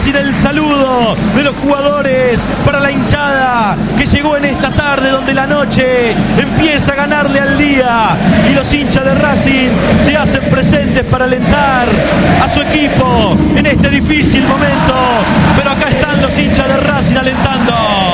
Racing, el saludo de los jugadores para la hinchada que llegó en esta tarde donde la noche empieza a ganarle al día y los hinchas de Racing se hacen presentes para alentar a su equipo en este difícil momento, pero acá están los hinchas de Racing alentando.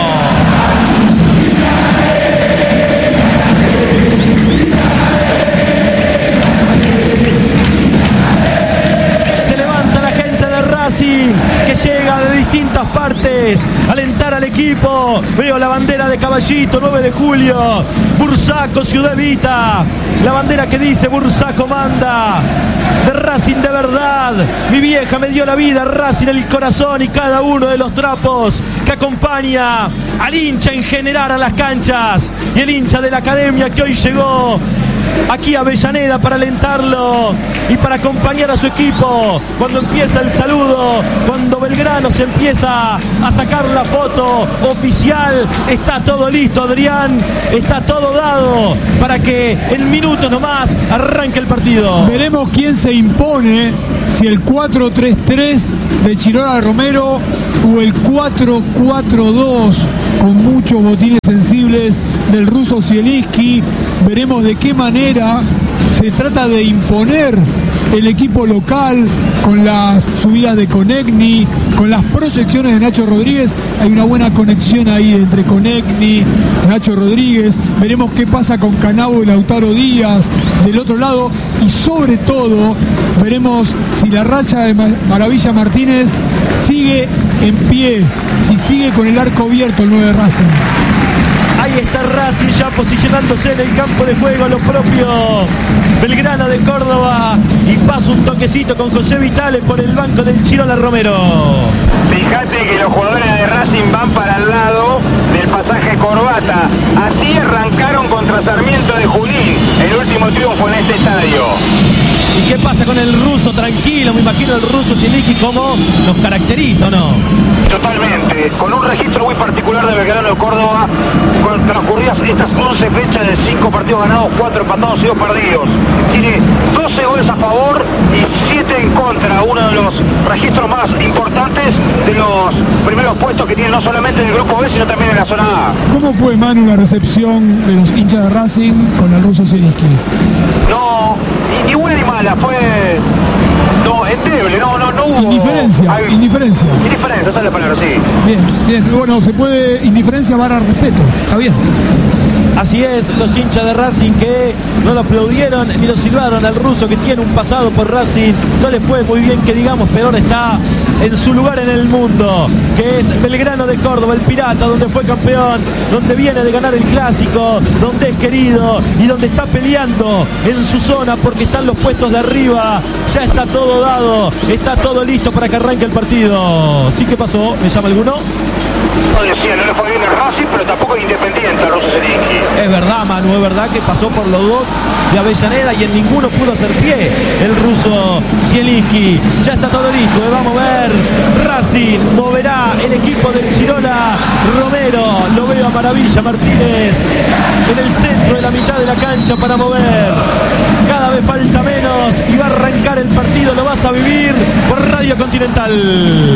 Que llega de distintas partes a alentar al equipo. Veo la bandera de Caballito, 9 de julio, Bursaco, Ciudad Evita, la bandera que dice Bursaco manda, de Racing de verdad, mi vieja me dio la vida, Racing el corazón y cada uno de los trapos que acompaña al hincha en general a las canchas y el hincha de la academia que hoy llegó aquí a Avellaneda para alentarlo y para acompañar a su equipo cuando empieza el saludo, cuando Belgrano se empieza a sacar la foto oficial. Está todo listo, Adrián, está todo dado para que en minutos nomás arranque el partido. Veremos quién se impone, si el 4-3-3 de Chirola Romero o el 4-4-2 con muchos botines sensibles del ruso Zielinski. Veremos de qué manera se trata de imponer el equipo local con las subidas de Konechny, con las proyecciones de Nacho Rodríguez. Hay una buena conexión ahí entre Konechny, Nacho Rodríguez. Veremos qué pasa con Canavo y Lautaro Díaz del otro lado y sobre todo veremos si la racha de Maravilla Martínez sigue en pie, si sigue con el arco abierto el 9 de Racing. Ahí está Racing ya posicionándose en el campo de juego, lo propio Belgrano de Córdoba, y pasa un toquecito con José Vitale por el banco del Chirola Romero. Fíjate que los jugadores de Racing van para el lado del pasaje Corbata. Así arrancaron contra Sarmiento de Junín, el último triunfo en este estadio. ¿Y qué pasa con el ruso? Tranquilo, me imagino el ruso Zielinski como nos caracteriza, ¿o no? Totalmente, con un registro muy particular de Belgrano de Córdoba, con transcurridas estas 11 fechas de 5 partidos ganados, 4 empatados y 2 perdidos. Tiene 12 goles a favor y 7 en contra, uno de los registros más importantes de los primeros puestos que tiene no solamente en el grupo B, sino también en la zona A. ¿Cómo fue, Manu, la recepción de los hinchas de Racing con el ruso Zielinski? No, ni buena ni mala, fue... No, endeble, no hubo... Indiferencia, indiferencia. Indiferencia, esa es la palabra, sí. Bien, bueno, se puede... Indiferencia barra respeto, está bien. Así es, los hinchas de Racing que no lo aplaudieron ni lo silbaron al ruso, que tiene un pasado por Racing, no le fue muy bien que digamos, pero ahora está en su lugar en el mundo, que es Belgrano de Córdoba, el Pirata, donde fue campeón, donde viene de ganar el clásico, donde es querido y donde está peleando en su zona porque están los puestos de arriba. Ya está todo dado, está todo listo para que arranque el partido. ¿Sí? ¿Qué pasó? ¿Me llama alguno? No decía, no le fue bien el Racing, pero tampoco Independiente al ruso Zielinski. Es verdad, Manu, es verdad que pasó por los dos de Avellaneda y en ninguno pudo hacer pie el ruso Zielinski. Ya está todo listo, vamos a ver. Racing moverá el equipo del Chirola Romero. Lo veo a Maravilla Martínez en el centro de la mitad de la cancha para mover. Cada vez falta menos y va a arrancar el partido. Lo vas a vivir por Radio Continental.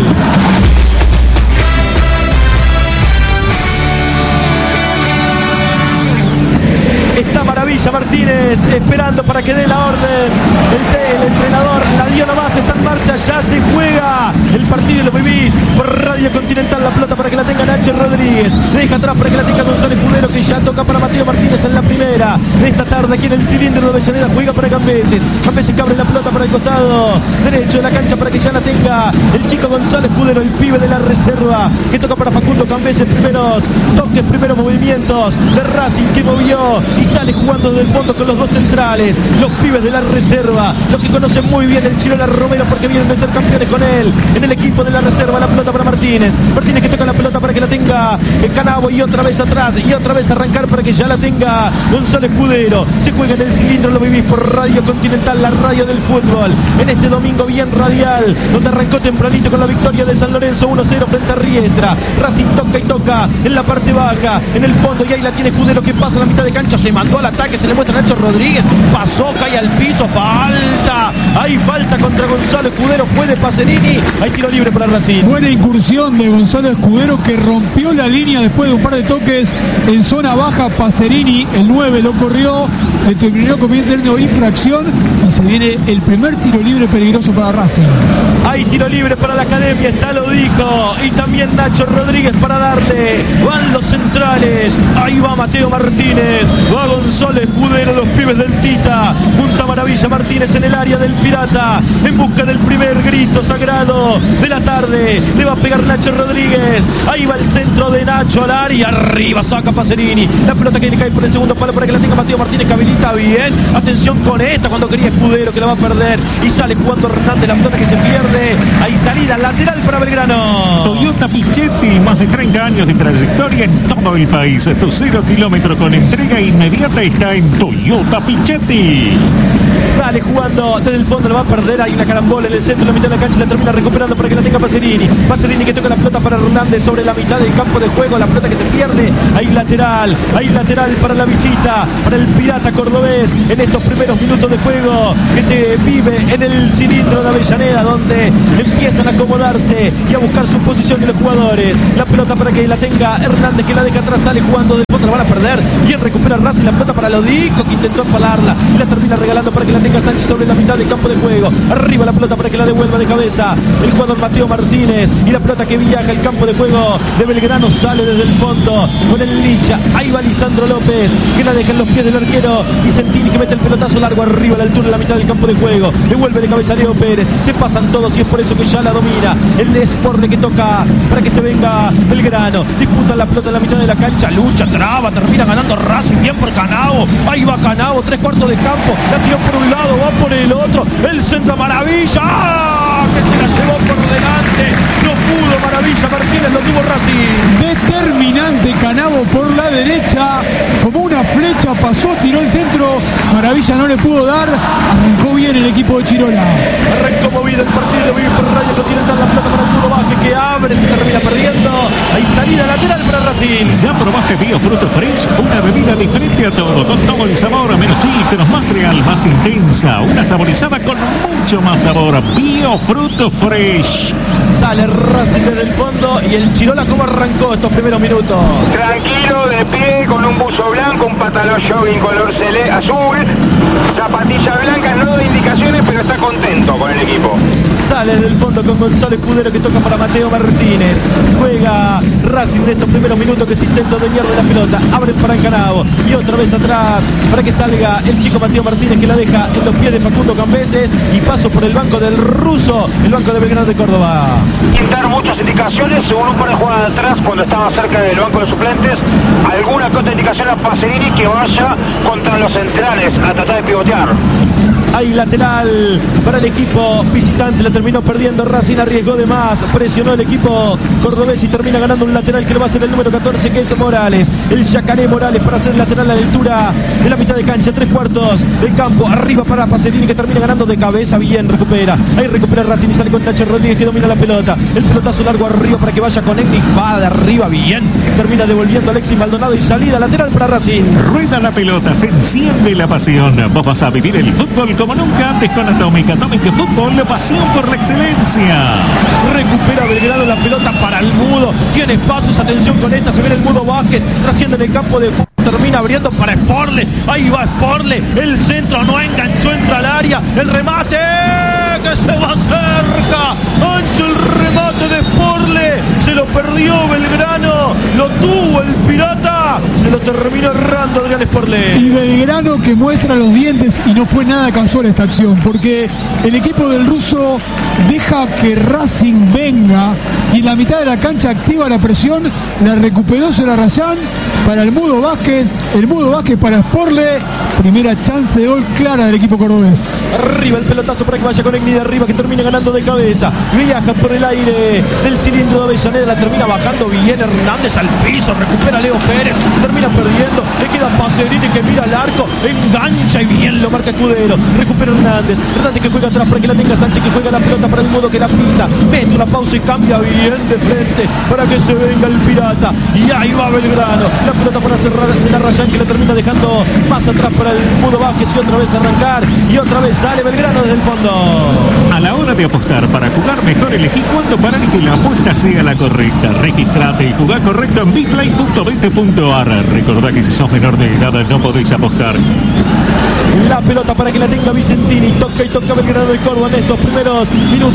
Está Maravilla Martínez esperando para que dé la orden. El entrenador la dio nomás, está en marcha, ya se juega el partido y lo vivís por Radio Continental. La pelota para que la tenga Nacho Rodríguez, deja atrás para que la tenga González Escudero, que ya toca para Mateo Martínez en la primera de esta tarde aquí en el cilindro de Avellaneda. Juega para Cambeses que abre la pelota para el costado derecho de la cancha para que ya la tenga el chico González Escudero, el pibe de la reserva, que toca para Facundo Cambeses. Primeros toques, primeros movimientos de Racing que movió y sale jugando desde el fondo con los dos centrales, los pibes de la reserva, los que conocen muy bien el Chirola Romero porque vienen de ser campeones con él en el equipo de la reserva. La pelota para Martínez que toca la pelota para que la tenga el Canavo y otra vez atrás y otra vez arrancar para que ya la tenga Gonzalo Escudero. Se juega en el cilindro, lo vivís por Radio Continental, la radio del fútbol, en este domingo bien radial, donde arrancó tempranito con la victoria de San Lorenzo 1-0 frente a Riestra. Racing toca y toca en la parte baja, en el fondo, y ahí la tiene Escudero que pasa a la mitad de cancha, se mandó al ataque, se le muestra a Nacho Rodríguez, pasó, cae al piso, falta Hay falta contra Gonzalo Escudero, fue de Pacerini. Hay tiro libre para Racing. Buena incursión de Gonzalo Escudero, que rompió la línea después de un par de toques en zona baja. Pacerini, el 9, lo corrió, determinó comiendo infracción y se viene el primer tiro libre peligroso para Racing. Hay tiro libre para la Academia, está Lodico y también Nacho Rodríguez para darle. Van los centrales, ahí va Mateo Martínez, va Gonzalo Escudero, los pibes del Tita, junta Maravilla Martínez en el área del Pirata, en busca del primer grito sagrado de la tarde. Le va a pegar Nacho Rodríguez, ahí va el centro de Nacho al área, arriba saca Pacerini, la pelota que le cae por el segundo palo para que la tenga Mateo Martínez, que habilita bien. Atención con esta cuando quería Escudero, que la va a perder y sale jugando Hernández, la pelota que se pierde. Ahí salida lateral para Belgrano. Toyota Pichetti, más de 30 años de trayectoria en todo el país. Tu 0 kilómetro con entrega inmediata está en Toyota Pichetti. Sale jugando desde el fondo, la va a perder. Hay una carambola en el centro, en la mitad de la cancha, la termina recuperando para que la tenga Pacerini. Pacerini que toca la pelota para Hernández sobre la mitad del campo de juego. La pelota que se pierde. Hay lateral para la visita, para el Pirata cordobés en estos primeros minutos de juego que se vive en el cilindro de Avellaneda, donde empiezan a acomodarse y a buscar su posición de los jugadores. La pelota para que la tenga Hernández, que la deja atrás, sale jugando del fondo, la van a perder. Bien recupera Racing, la pelota para Lodico, que intentó empalarla y la termina regalando para que la tenga Sánchez sobre la mitad del campo de juego. Arriba la pelota para que la devuelva de cabeza el jugador Mateo Martínez, y la pelota que viaja al campo de juego de Belgrano sale desde el fondo con el Licha. Ahí va Lisandro López, que la deja en los pies del arquero Vicentini, que mete el pelotazo largo arriba a la altura de la mitad del campo de juego. Devuelve de cabeza Leo Pérez, se pasan todos y es por eso que ya la domina el Sporting, que toca para que se venga Belgrano. Disputa la pelota en la mitad de la cancha, lucha, traba, termina ganando Racing, bien por Canavo. Ahí va Canavo, 3/4 de campo, la tiró por un lado, va por el otro, el centro Maravilla, ¡ah!, que se la llevó por delante, no pudo Maravilla Martínez, lo tuvo Racing. Determinante Canavo por la derecha, como una flecha pasó, tiró el centro, Maravilla no le pudo dar, arrancó bien el equipo de Chirola. Arrancó movido el partido, vive por Radio Continental, la pelota para el Mudo Vázquez, que abre, se termina perdiendo. Hay salida lateral para Racing. ¿Ya probaste Bio Fruto Fresh? Una bebida diferente a todo, con todo el sabor, menos filtros, más real, más intensa, una saborizada con mucho más sabor. Bio Fruto Fresh. Sale Racing desde el fondo y el Chirola, ¿cómo arrancó estos primeros minutos? Tranquilo, de pie, con un buzo blanco, un pantalón jogging color azul, zapatillas blancas, no da indicaciones, pero está contento con el equipo. Sale del fondo con Gonzalo Escudero, que toca para Mateo Martínez. Juega Racing en estos primeros minutos, que se intenta desviar de la pelota. Abren para Canavo y otra vez atrás para que salga el chico Mateo Martínez, que la deja en los pies de Facundo Cambeses, y paso por el banco del ruso, el banco de Belgrano de Córdoba. Sin dar muchas indicaciones, según un par de jugadas atrás, cuando estaba cerca del banco de suplentes, alguna que otra indicación a Pacerini que vaya contra los centrales a tratar de pivotear. Hay lateral para el equipo visitante, la terminó perdiendo Racing, arriesgó de más, presionó el equipo cordobés y termina ganando un lateral que le va a ser el número 14, que es Morales, el Yacaré Morales, para hacer el lateral a la altura de la mitad de cancha, 3/4 del campo, arriba para Pacerini, que termina ganando de cabeza, bien recupera, ahí recupera Racing y sale con Nacho Rodríguez, que domina la pelota, el pelotazo largo arriba para que vaya con Ennick, va de arriba, bien, termina devolviendo Alexis Maldonado y salida lateral para Racing. Rueda la pelota, se enciende la pasión, vos vas a vivir el fútbol como nunca antes con Atómica. Atómica Fútbol, la pasión por la excelencia. Recupera Belgrano la pelota para el Mudo. Tiene espacios, atención con esta. Se viene el Mudo Vázquez, trasciende en el campo de juego. Termina abriendo para Sporle. Ahí va Sporle. El centro no enganchó, entra al área. El remate que se va cerca. Ancho el remate de Sporle. Se lo perdió Belgrano. Lo tuvo el Pirata. Se lo terminó errando Adrián Sporle. Y Belgrano, que muestra los dientes, y no fue nada casual esta acción, porque el equipo del ruso deja que Racing venga y en la mitad de la cancha activa la presión, la recuperó Celarrayán para el Mudo Vázquez para Sporle, primera chance de gol clara del equipo cordobés. Arriba el pelotazo para que vaya con Egni de arriba, que termina ganando de cabeza, viaja por el aire del cilindro de Avellaneda, Córdoba, la termina bajando bien Hernández al piso, recupera Leo Pérez, termina perdiendo, le queda Pacerini que mira al arco, engancha y bien lo marca Escudero, recupera Hernández que juega atrás para que la tenga Sánchez, que juega la pelota para el Mudo que la pisa, mete una pausa y cambia bien de frente para que se venga el Pirata, y ahí va Belgrano, la pelota para cerrar la Rayán que la termina dejando más atrás para el Mudo Vázquez y otra vez arrancar y otra vez sale Belgrano desde el fondo. A la hora de apostar para jugar mejor, elegí cuándo parar y que la apuesta sea la correcta. Registrate y jugá correcto en bplay.vete.ar. Recordá que si sos menor de edad no podéis apostar. La pelota para que la tenga Vicentini, toca y toca Belgrano del Córdoba en estos primeros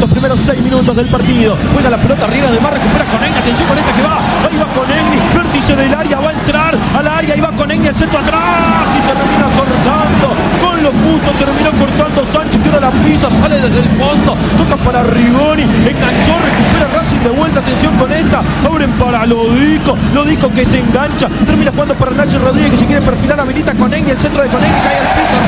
6 minutos del partido. Juega la pelota arriba de mar, recupera Conegni, atención con esta que va, ahí va Conegni, vértice del área, va a entrar al área, y va Conegni al centro atrás y termina cortando con los puntos, terminó cortando Sánchez que ahora la pisa, sale desde el fondo, toca para Rigoni, enganchó, recupera Racing de vuelta, atención con esta, abren para Lodico que se engancha, termina jugando para Nacho Rodríguez que se quiere perfilar, habilita Conegni, el centro de Conegni cae al piso,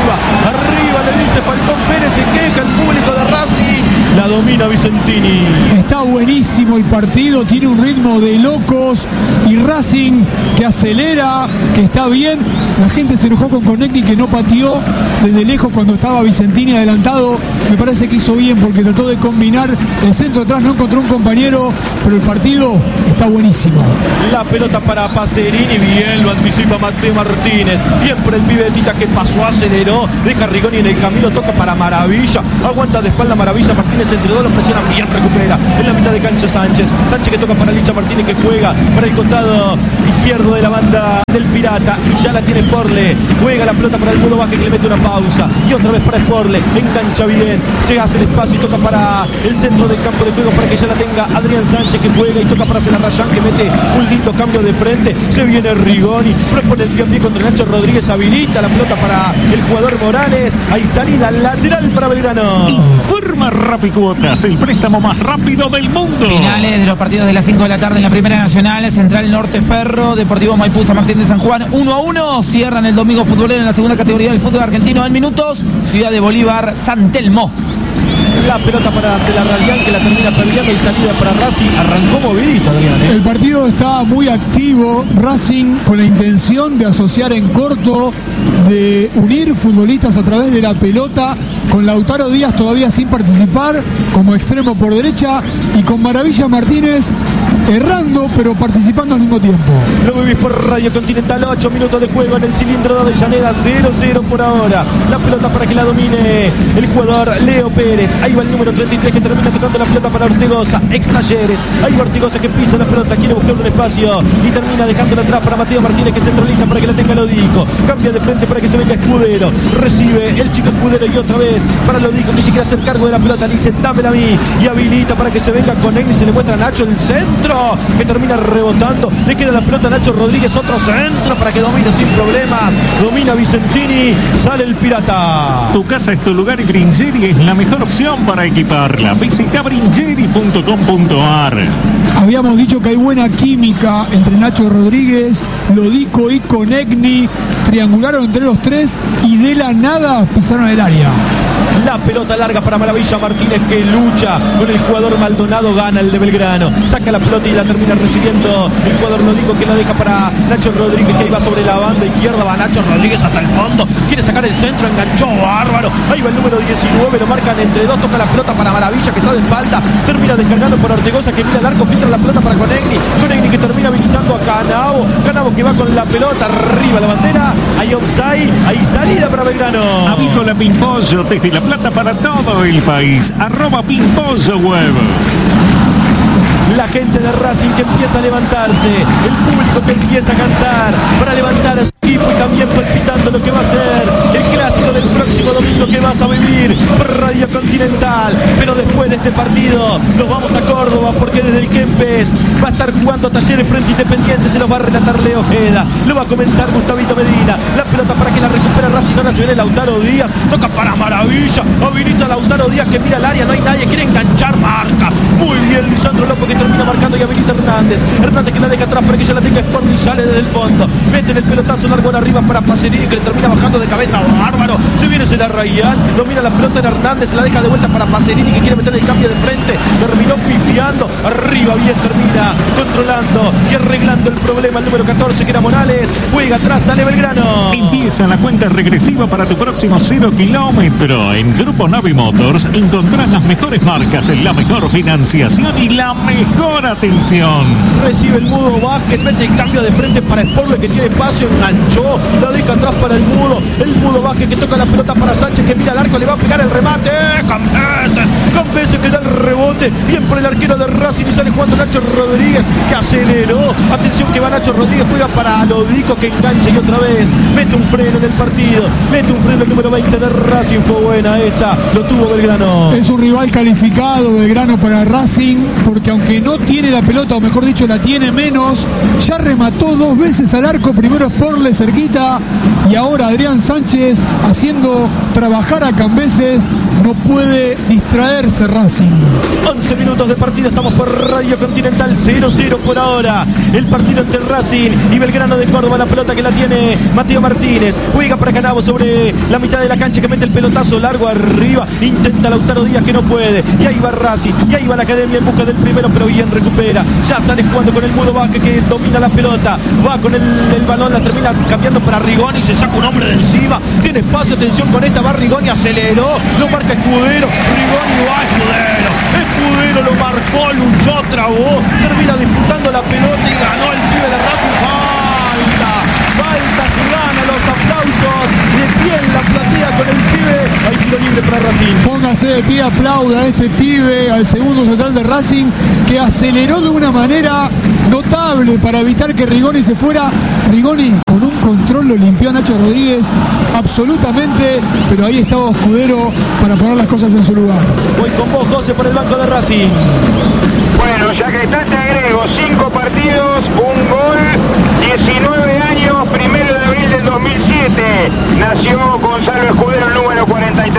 arriba le dice Falcón Pérez, se queja el público de Racing, la domina Vicentini. Está buenísimo el partido, tiene un ritmo de locos y Racing que acelera, que está bien. La gente se enojó con Conegni que no pateó desde lejos cuando estaba Vicentini adelantado. Me parece que hizo bien porque trató de combinar el centro atrás, no encontró un compañero, pero el partido está buenísimo. La pelota para Pacerini, bien lo anticipa Mateo Martínez, bien por el pibe de Tita que pasó, aceleró, deja a Rigoni en el camino, toca para Maravilla, aguanta de espalda Maravilla, Martínez entre dos, lo presiona bien, recupera en la mitad de cancha Sánchez que toca para Licha Martínez que juega para el costado izquierdo de la banda del Pirata y ya la tiene Sporle, juega la pelota para el Mudo Vázquez que le mete una pausa y otra vez para Sporle, engancha bien, se hace el espacio y toca para el centro del campo de juego para que ya la tenga Adrián Sánchez que juega y toca para Celarrayán que mete un lindo cambio de frente, se viene Rigoni, propone el pie a pie contra Nacho Rodríguez, habilita la pelota para el jugador Morales, hay salida lateral para Belgrano. Informa Rapicuotas, el préstamo más rápido del mundo. Finales de los partidos de las 5 de la tarde en la Primera Nacional, Central Norte Ferro, Deportivo Maipú San Martín de San Juan, 1-1, cierran el domingo futbolero en la segunda categoría del fútbol argentino en minutos, Ciudad de Bolívar, San Telmo. La pelota para Celarrayán que la termina perdiendo y salida para Racing, arrancó movidito Adrián. El partido está muy activo, Racing con la intención de asociar en corto, de unir futbolistas a través de la pelota, con Lautaro Díaz todavía sin participar como extremo por derecha y con Maravilla Martínez errando pero participando al mismo tiempo. Lo vivís por Radio Continental, 8 minutos de juego en el cilindro de Avellaneda, 0-0 por ahora. La pelota para que la domine el jugador Leo Pérez, ahí va el número 33 que termina tocando la pelota para Ortegoza, ex Talleres, ahí va Ortegoza que pisa la pelota, quiere buscar un espacio y termina dejándola atrás para Mateo Martínez que centraliza para que la tenga Lodico, cambia de frente para que se venga Escudero, recibe el chico Escudero y otra vez para Lodico que se quiere hacer cargo de la pelota, le dice dámela a mí y habilita para que se venga con él y se le muestra a Nacho el centro que termina rebotando, le queda la pelota a Nacho Rodríguez, otro centro para que domine sin problemas, domina Vicentini, sale el Pirata. Tu casa es tu lugar y Bringeri es la mejor opción para equiparla. Visita bringeri.com.ar. Habíamos dicho que hay buena química entre Nacho Rodríguez, Lodico y Conegni, triangularon entre los tres y de la nada pisaron el área. La pelota larga para Maravilla Martínez que lucha con el jugador Maldonado, gana el de Belgrano, saca la pelota y la termina recibiendo el jugador Lodico que la deja para Nacho Rodríguez que ahí va sobre la banda izquierda, va Nacho Rodríguez hasta el fondo, quiere sacar el centro, enganchó, bárbaro, ahí va el número 19, lo marcan entre dos, toca la pelota para Maravilla que está de espalda, termina descargando por Ortegoza que mira el arco, filtra la pelota para Conegni que termina visitando a Canavo que va con la pelota, arriba la bandera, hay offside, hay salida para Belgrano. Avícola Pimpollo desde La Plata para todo el país, @Pimpollo Web. La gente de Racing que empieza a levantarse, el público que empieza a cantar para levantar a su equipo y también palpitando lo que va a ser el clásico del próximo domingo que vas a vivir por Radio Continental. Pero después de este partido nos vamos a Córdoba porque desde el Kempes va a estar jugando Talleres frente Independiente, se los va a relatar Leo Ojeda, lo va a comentar Gustavito Medina, la pelota para que la recupera Racing, ahora se viene Lautaro Díaz, toca para Maravilla, habilita Lautaro Díaz que mira al área, no hay nadie, quiere enganchar, marca, muy bien Lisandro López que termina marcando y habilita Hernández. Hernández. Hernández que la deja atrás para que ya la tenga Sporting y sale desde el fondo. Meten el pelotazo largo en arriba para Pacerini, que le termina bajando de cabeza. Bárbaro. Se viene Celarrayán. Domina la pelota en Hernández. Se la deja de vuelta para Pacerini, que quiere meter el cambio de frente. Terminó pifiando. Arriba bien termina controlando y arreglando el problema. El número 14 que era Morales. Juega atrás, sale Belgrano. Empieza la cuenta regresiva para tu próximo 0 kilómetro. En Grupo Navi Motors encontrás las mejores marcas, la mejor financiación y la mejor atención. Recibe el Mudo Vázquez, mete el cambio de frente para Sportle, que tiene espacio, enganchó, la deja atrás para el Mudo Vázquez que toca la pelota para Sánchez, que mira al arco, le va a pegar el remate. Cambeses que da el rebote, bien por el arquero de Racing y sale jugando Nacho Rodríguez, que aceleró. Atención que va Nacho Rodríguez, juega para Lodico, que engancha y otra vez mete un freno en el partido, mete un freno el número 20 de Racing. Fue buena esta, lo tuvo Belgrano. Es un rival calificado Belgrano para Racing, porque aunque no tiene la pelota, o mejor dicho la tiene menos, ya remató 2 veces al arco, primero Sportle cerquita y ahora Adrián Sánchez haciendo trabajar a Cambeses. No puede distraerse Racing. 11 minutos de partido, estamos por Radio Continental, 0-0 por ahora. El partido entre Racing y Belgrano de Córdoba. La pelota que la tiene Mateo Martínez. Juega para Canavo sobre la mitad de la cancha, que mete el pelotazo largo arriba. Intenta Lautaro Díaz, que no puede. Y ahí va Racing, y ahí va la Academia en busca del primero, pero bien recupera. Ya sale jugando con el Mudo Vázquez, que domina la pelota. Va con el balón, la termina cambiando para Rigoni. Se saca un hombre de encima. Tiene espacio, atención con esta. Va Rigoni, aceleró. Lo marca Escudero. Rigoni va Escudero lo marcó, luchó, trabó. Termina disputando la pelota y ganó el pibe de Racing. Falta, se gana los aplausos de pie en la platea con el pibe. Hay tiro libre para Racing. Póngase de pie, aplauda a este pibe, al segundo central de Racing, que aceleró de una manera notable para evitar que Rigoni se fuera. Rigoni con un control lo limpió a Nacho Rodríguez absolutamente, pero ahí estaba Escudero para poner las cosas en su lugar. Voy con vos, José, por el banco de Racing. Bueno, ya que está, te agrego 5 partidos, un gol, 19 años, 1 de abril del 2007. Nació Gonzalo Escudero, el número 43.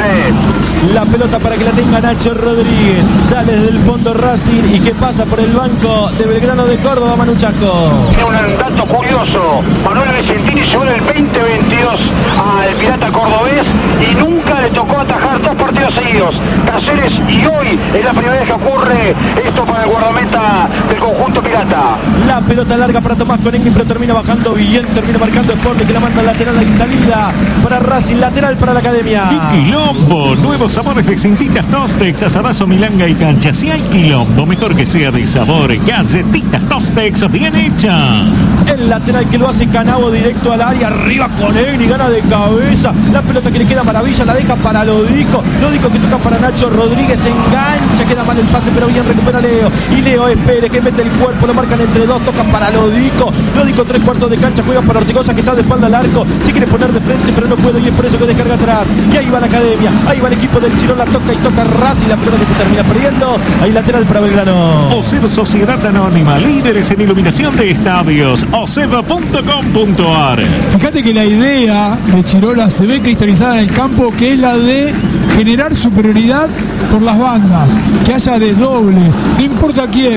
La pelota para que la tenga Nacho Rodríguez. Sale desde el fondo Racing y que pasa por el banco de Belgrano de Córdoba, Manu Chaco. Tiene un dato curioso. Manuel Vicentini llegó en el 2022 al Pirata Cordobés y nunca le tocó atajar 2 partidos seguidos. Cáceres, y hoy es la primera vez que ocurre esto para el guardameta del conjunto Pirata. La pelota larga para Tomás Conegni, pero termina bajando bien, termina marcando Sporting, que la manda lateral y salida para Racing, lateral para la Academia. ¡Qué quilombo! Nuevos sabores de cintitas Tostex, asadazo, milanga y cancha. Si hay quilombo, mejor que sea de sabor. Galletitas Tostex bien hechas. El lateral que lo hace Canavo directo al área, arriba Conegni, gana de cabeza. La pelota que le queda maravilla, la deja para Lodico. Lodico que toca para Nacho Rodríguez, engancha, queda mal el pase, pero bien recupera Leo. Y Leo espere que mete el cuerpo, lo marcan entre dos, toca para Lodico. Lodico 3/4 de cancha, juega para Ortigosa, que está de espalda al arco. Si quiere poner de frente, pero no puede, y es por eso que descarga atrás. Y ahí va la Academia, ahí va el equipo del Chirón, la toca y toca Racing, la pelota que se termina perdiendo. Ahí lateral para Belgrano. OSEV Sociedad Anónima, líderes en iluminación de estadios. OSEV.com.ar. Fíjate que la idea de Chirola se ve cristalizada en el campo, que es la de generar superioridad por las bandas, que haya desdoble, no importa quién,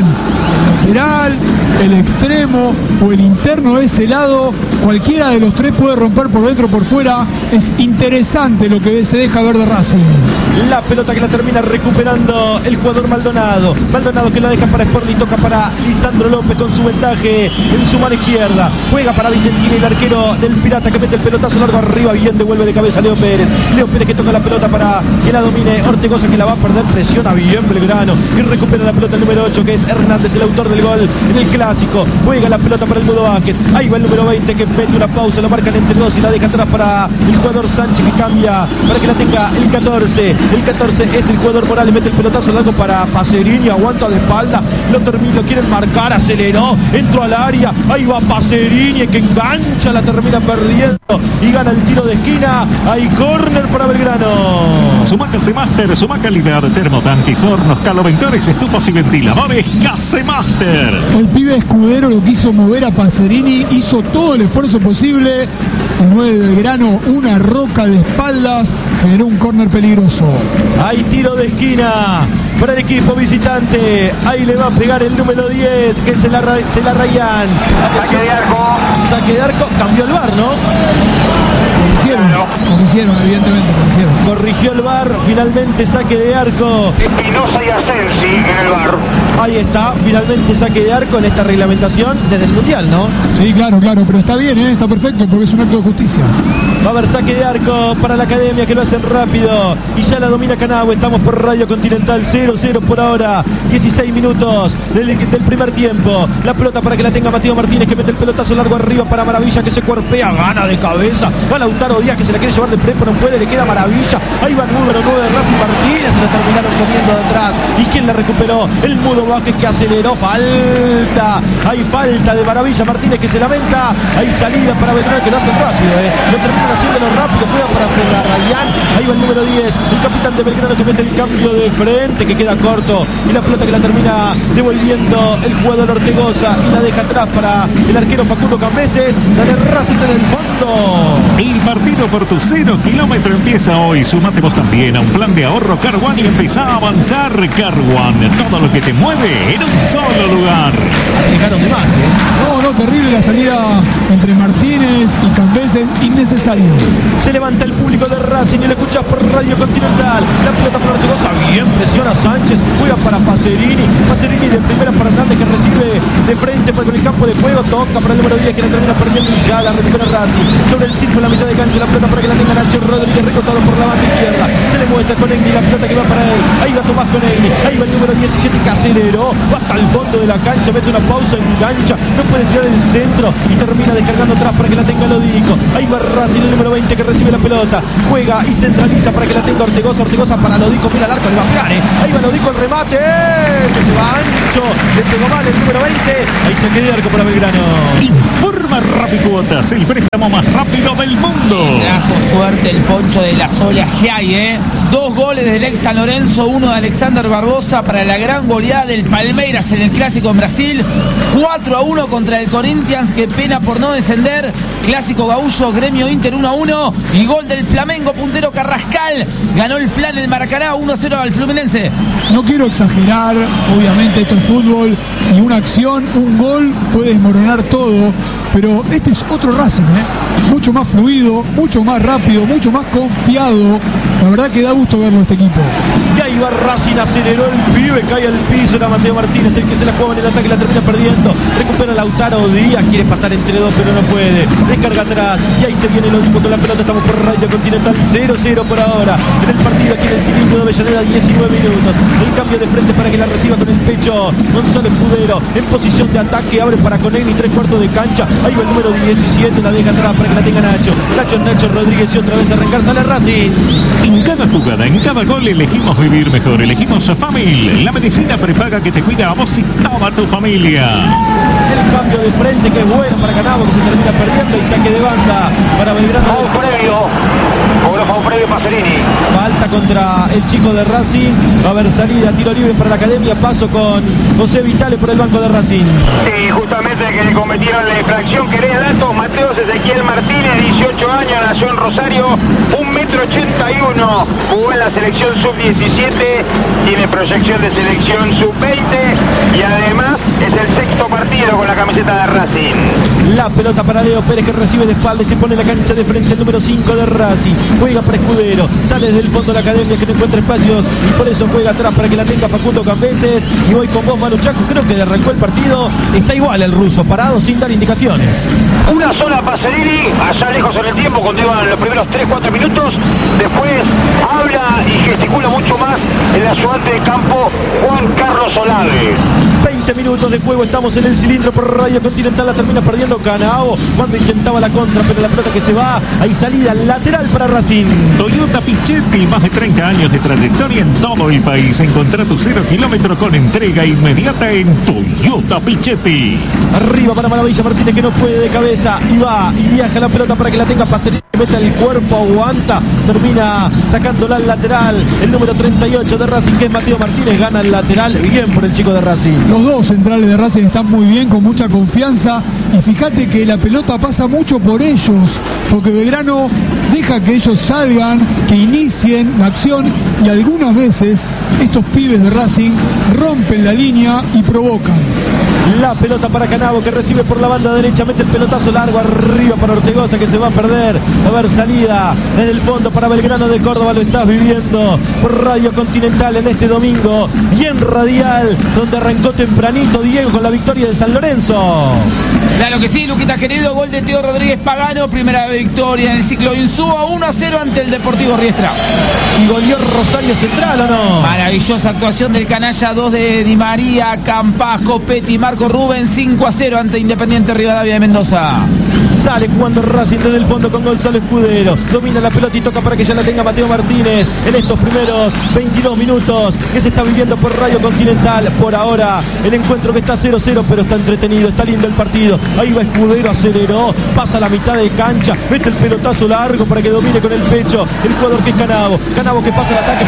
el lateral, el extremo o el interno de ese lado, cualquiera de los tres puede romper por dentro o por fuera. Es interesante lo que se deja ver de Racing. La pelota que la termina recuperando el jugador Maldonado. Maldonado que la deja para Sporting y toca para Lisandro López con su ventaje en su mano izquierda. Juega para Vicentini, el arquero del Pirata, que mete el pelotazo largo arriba. Bien devuelve de cabeza Leo Pérez. Leo Pérez que toca la pelota para que la domine Ortegoza, que la va a perder. Presiona bien Belgrano y recupera la pelota el número 8, que es Hernández, el autor del gol en el clásico. Juega la pelota para el Mudo Vázquez. Ahí va el número 20 que mete una pausa. Lo marcan entre dos y la deja atrás para el jugador Sánchez, que cambia para que la tenga el 14. El 14 es el jugador Morales, mete el pelotazo largo para Pacerini, aguanta de espalda, lo termina, quieren marcar, aceleró, entró al área, ahí va Pacerini, que engancha, la termina perdiendo y gana el tiro de esquina. Hay córner para Belgrano. Suma Casemaster, suma calidad, termotanques, hornos, caloventores, estufas y ventiladores. Casemaster. El pibe Escudero lo quiso mover a Pacerini, hizo todo el esfuerzo posible el 9 de Belgrano, una roca de espaldas, generó un córner peligroso. Hay tiro de esquina para el equipo visitante. Ahí le va a pegar el número 10, que es el Arrayán. Saque de arco. Saque de arco. Cambió el VAR, ¿no? Corrigieron, evidentemente, Corrigió el VAR, finalmente saque de arco. Espinosa y Asensi en el VAR. Ahí está, finalmente saque de arco en esta reglamentación desde el Mundial, ¿no? Sí, claro, pero está bien, está perfecto porque es un acto de justicia. Va a haber saque de arco para la Academia, que lo hacen rápido y ya la domina Canabo. Estamos por Radio Continental, 0-0 por ahora, 16 minutos del primer tiempo. La pelota para que la tenga Mateo Martínez, que mete el pelotazo largo arriba para Maravilla, que se cuerpea, gana de cabeza, va Lautaro Díaz, que se la quiere llevar de prepo, no puede, le queda Maravilla. Ahí va el número 9 de Racing Martínez, se lo terminaron comiendo de atrás. ¿Y quién la recuperó? El Mudo Vázquez, que aceleró. Falta, hay falta de Maravilla Martínez, que se lamenta. Hay salida para Belgrano, que lo hacen rápido, lo terminan haciéndolo rápido, juega para hacer la Rayán. Ahí va el número 10, el capitán de Belgrano, que mete el cambio de frente, que queda corto, y la pelota que la termina devolviendo el jugador Ortegoza y la deja atrás para el arquero Facundo Cambeses. Sale Racing desde el fondo. El partido por tu 0 kilómetro empieza hoy. Sumate vos también a un plan de ahorro Car One y empezá a avanzar. Car One, todo lo que te mueve en un solo lugar. Dejaron de más, No, terrible la salida entre Martínez y Cambeses, innecesario. Se levanta el público de Racing y lo escuchas por Radio Continental. La pelota por Ortegoza, bien, presiona Sánchez, juega para Pacerini de primera para Hernández, que recibe de frente por el campo de juego, toca para el número 10, que la termina perdiendo y ya la recupera Racing. Sobre el círculo, la mitad de cancha, la pelota para que la tenga Nacho Rodríguez, recortado por la banda izquierda. Se le muestra con Egni, la pelota que va para él. Ahí va Tomás con Egni, ahí va el número 17, que aceleró, va hasta el fondo de la cancha, mete una pausa, engancha, no puede tirar el centro y termina descargando atrás para que la tenga Lodico. Ahí va Racing, el número 20, que recibe la pelota, juega y centraliza para que la tenga Ortegoza para Lodico, mira el arco, le va a pegar, ahí va Lodico, el remate, que se va ancho, le pegó mal el número 20, ahí se queda arco para Belgrano. Informa Rapicuotas, el préstamo más rápido del mundo. Trajo suerte el Poncho de la Sola Giai, 2 goles del ex San Lorenzo, 1 de Alexander Barbosa para la gran goleada del Palmeiras en el Clásico en Brasil. 4-1 contra el Corinthians, que pena por no descender. Clásico Gaullo, Gremio Inter 1-1 y gol del Flamengo, puntero Carrascal. Ganó el Flan el Maracaná 1-0 al Fluminense. No quiero exagerar, obviamente esto es fútbol y una acción, un gol puede desmoronar todo, pero este es otro Racing, mucho más fluido, mucho más rápido, mucho más confiado. La verdad que da gusto verlo este equipo. Y ahí va Racing, aceleró el pibe, cae al piso, era Mateo Martínez el que se la juega en el ataque, la termina perdiendo. Recupera Lautaro Díaz, quiere pasar entre dos pero no puede. Descarga atrás y ahí se viene Lodico con la pelota. Estamos por Radio Continental, 0-0 por ahora. En el partido aquí en el cilindro de Avellaneda, 19 minutos. El cambio de frente para que la reciba con el pecho Gonzalo Escudero. En posición de ataque, abre para Conegni, 3/4 de cancha. Ahí va el número 17, la deja atrás para que la tenga Nacho Rodríguez y otra vez arrancar, sale Racing. En cada jugada, en cada gol elegimos vivir mejor. Elegimos a Famil, la medicina prepaga que te cuida a vos y toda tu familia. El cambio de frente que es bueno para Canabo, que se termina perdiendo, y saque de banda para Belgrano. Foul previo Pacerini. Falta contra el chico de Racing. Va a haber salida, tiro libre para la Academia. Paso con José Vitale por el banco de Racing. Sí, justamente que cometieron la infracción. ¿Querés datos? Mateo Ezequiel Martínez, 18 años, nació en Rosario, 1,81 m, jugó en la selección sub-17, tiene proyección de selección sub-20 y además es el 6º partido con la camiseta de Racing. La pelota para Leo Pérez, que recibe de espalda y se pone en la cancha de frente, el número 5 de Racing. Juega para Escudero, sale desde el fondo de la Academia, que no encuentra espacios y por eso juega atrás para que la tenga Facundo Cambeses. Y voy con vos, Manu Chaco, creo que arrancó el partido, está igual el ruso, parado sin dar indicaciones. Una sola Pacerini, allá lejos en el tiempo, cuando iban los primeros 3-4 minutos. Después habla y gesticula mucho más el ayudante de campo Juan Carlos Olave. 20 minutos de juego, estamos en el cilindro por Radio Continental. La termina perdiendo Canao cuando intentaba la contra, pero la pelota que se va, hay salida lateral para Racing. Toyota Pichetti, más de 30 años de trayectoria en todo el país. Encontrá tu 0 kilómetro con entrega inmediata en Toyota Pichetti. Arriba para Maravilla Martínez, que no puede de cabeza y va y viaja la pelota para que la tenga Pacerini. mete el cuerpo, aguanta, termina sacándola al lateral. El número 38 de Racing, que es Mateo Martínez, gana el lateral. Bien por el chico de Racing. Los dos centrales de Racing están muy bien, con mucha confianza. Y fíjate que la pelota pasa mucho por ellos, porque Belgrano deja que ellos salgan, que inicien la acción, y algunas veces estos pibes de Racing rompen la línea y provocan. La pelota para Canavo, que recibe por la banda derecha, mete el pelotazo largo arriba para Ortegoza, que se va a perder. A ver, salida en el fondo para Belgrano de Córdoba. Lo estás viviendo por Radio Continental en este domingo, bien radial, donde arrancó tempranito Diego con la victoria de San Lorenzo. Claro que sí, Luquita querido, gol de Teo Rodríguez Pagano, primera victoria en el ciclo Insúa, 1-0 ante el Deportivo Riestra. ¿Y goleó Rosario Central o no? Maravillosa actuación del canalla, 2 de Di María, Campas, Copetti, Marco Rubén, 5-0 ante Independiente Rivadavia de Mendoza. Sale jugando Racing desde el fondo con Gonzalo Escudero. Domina la pelota y toca para que ya la tenga Mateo Martínez en estos primeros 22 minutos que se está viviendo por Radio Continental. Por ahora el encuentro que está 0-0, pero está entretenido, está lindo el partido. Ahí va Escudero, aceleró, pasa la mitad de cancha, mete el pelotazo largo para que domine con el pecho el jugador que es Canavo. Canavo que pasa el ataque,